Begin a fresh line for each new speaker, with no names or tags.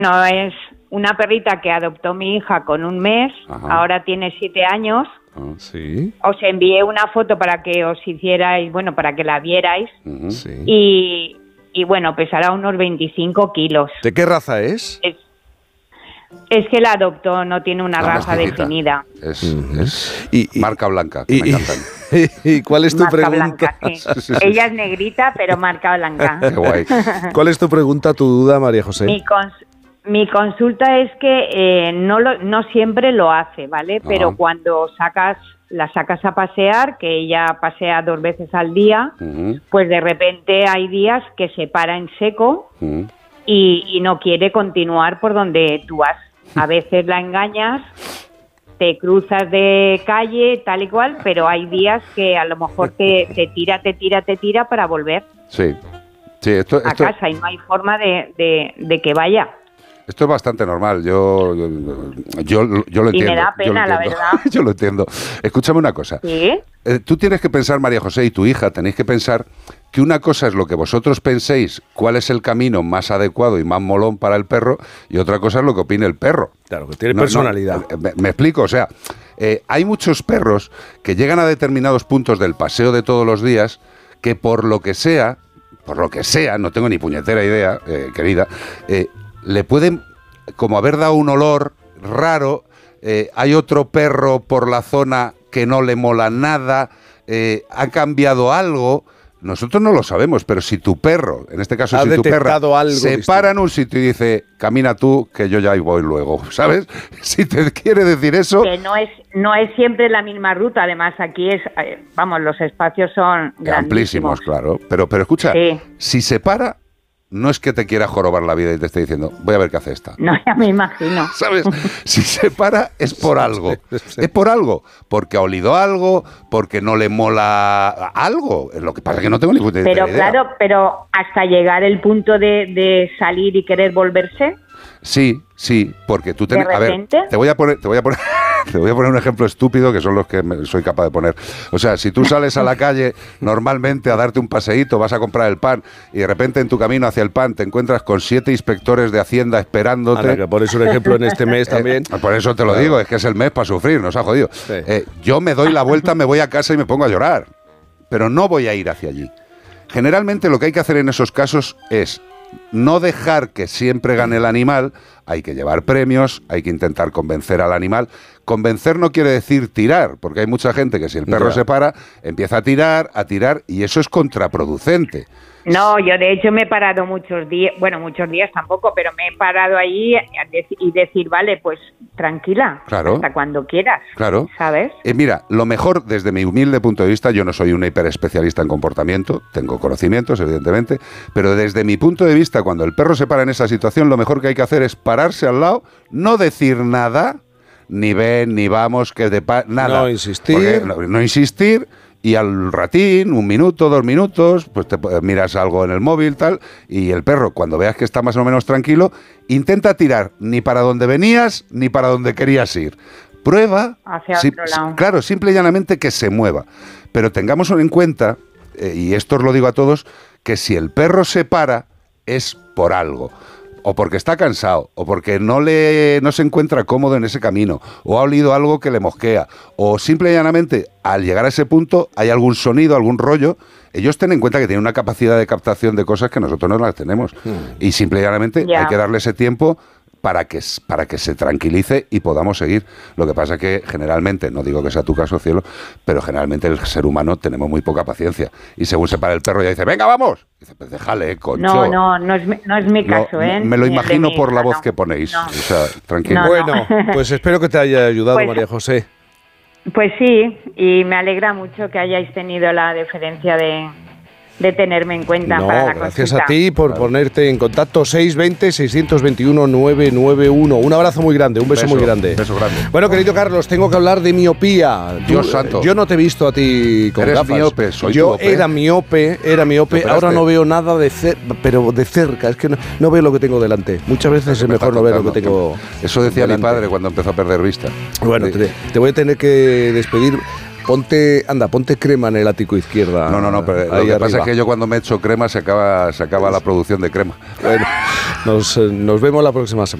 No, es una perrita que adoptó mi hija con 1 mes, ahora tiene 7 años.
Sí.
Os envié una foto para que os hicierais, bueno, para que la vierais.
Sí.
Y bueno, pesará unos 25 kilos.
¿De qué raza es?
Es que la adoptó, no tiene una raza definida.
Es marca blanca, que me encantan.
¿Y cuál es tu
marca
pregunta?
Blanca, sí. Ella es negrita, pero marca blanca.
Qué guay.
¿Cuál es tu pregunta, tu duda, María José?
Mi consulta es que no siempre lo hace, ¿vale? Pero cuando la sacas a pasear, que ella pasea 2 veces al día, pues de repente hay días que se para en seco y no quiere continuar por donde tú vas. A veces la engañas, te cruzas de calle, tal y cual, pero hay días que a lo mejor te tira para volver a casa y no hay forma de que vaya.
Esto es bastante normal, yo lo entiendo.
Y me da pena, la verdad.
Yo lo entiendo. Escúchame una cosa.
¿Sí?
Tú tienes que pensar, María José, y tu hija tenéis que pensar que una cosa es lo que vosotros penséis, cuál es el camino más adecuado y más molón para el perro, y otra cosa es lo que opine el perro.
Claro, que tiene personalidad.
Me explico, o sea, hay muchos perros que llegan a determinados puntos del paseo de todos los días que por lo que sea, no tengo ni puñetera idea, querida, le pueden como haber dado un olor raro, hay otro perro por la zona que no le mola nada, ha cambiado algo. Nosotros no lo sabemos, pero si tu perro, en este caso si tu perra, se para en un sitio y dice, camina tú, que yo ya voy luego, ¿sabes? Si te quiere decir eso...
Que no es siempre la misma ruta, además aquí los espacios son
amplísimos, claro. Pero escucha, si se para... No es que te quiera jorobar la vida y te esté diciendo, voy a ver qué hace esta.
No, ya me imagino.
¿Sabes? Si se para es por algo. Es por algo. Porque ha olido algo, porque no le mola algo. Lo que pasa es que no tengo ni puta idea.
Pero claro, pero hasta llegar el punto de salir y querer volverse.
Sí, porque tú
¿De repente?
A ver, te voy a poner un ejemplo estúpido que son los que soy capaz de poner. O sea, si tú sales a la calle normalmente a darte un paseíto, vas a comprar el pan y de repente en tu camino hacia el pan te encuentras con 7 inspectores de Hacienda esperándote.
Ahora, que pones un ejemplo en este mes también.
Por eso te lo digo, es que es el mes para sufrir, nos ha jodido. Sí. Yo me doy la vuelta, me voy a casa y me pongo a llorar, pero no voy a ir hacia allí. Generalmente lo que hay que hacer en esos casos es no dejar que siempre gane el animal, hay que llevar premios, hay que intentar convencer al animal. Convencer no quiere decir tirar, porque hay mucha gente que si el perro se para, empieza a tirar, y eso es contraproducente.
No, yo de hecho me he parado muchos días tampoco, pero me he parado ahí y decir, vale, pues tranquila, hasta cuando quieras, ¿sabes?
Mira, lo mejor desde mi humilde punto de vista, yo no soy un hiperespecialista en comportamiento, tengo conocimientos, evidentemente, pero desde mi punto de vista, cuando el perro se para en esa situación, lo mejor que hay que hacer es pararse al lado, no decir nada, ni ven, ni vamos, nada.
No insistir.
No insistir. Y al ratín, 1 minuto, 2 minutos, pues te miras algo en el móvil, tal, y el perro, cuando veas que está más o menos tranquilo, intenta tirar ni para donde venías, ni para donde querías ir. Prueba,
hacia otro lado.
Claro, simple y llanamente que se mueva. Pero tengamos en cuenta, y esto os lo digo a todos, que si el perro se para, es por algo. O porque está cansado, o porque no se encuentra cómodo en ese camino, o ha olido algo que le mosquea, o simple y llanamente, al llegar a ese punto, hay algún sonido, algún rollo. Ellos tienen en cuenta que tienen una capacidad de captación de cosas que nosotros no las tenemos. Y simple y llanamente hay que darle ese tiempo para que se tranquilice y podamos seguir. Lo que pasa es que generalmente, no digo que sea tu caso, cielo, pero generalmente el ser humano tenemos muy poca paciencia. Y según se para el perro ya dice, venga, vamos. Y dice, pues déjale, concho.
No es mi caso,
Me lo imagino por la voz que ponéis. O sea, tranquilo.
Bueno, pues espero que te haya ayudado, María José.
Pues sí, y me alegra mucho que hayáis tenido la deferencia de tenerme en cuenta para la
gracias
consulta.
a ti por ponerte en contacto. 620-621-991. Un abrazo muy grande, un beso muy grande.
Beso grande.
Bueno, querido Carlos, tengo que hablar de miopía.
Dios santo.
Yo no te he visto a ti con gafas.
Miope, soy
yo era miope. Ahora no veo nada pero de cerca. Es que no veo lo que tengo delante. Muchas veces es mejor no ver lo que tengo.
Eso decía
delante.
mi padre cuando empezó a perder vista.
Bueno, te voy a tener que despedir. ponte crema en el ático izquierda.
No, pero lo que pasa es que yo cuando me echo crema se acaba la producción de crema.
Bueno, nos vemos la próxima semana.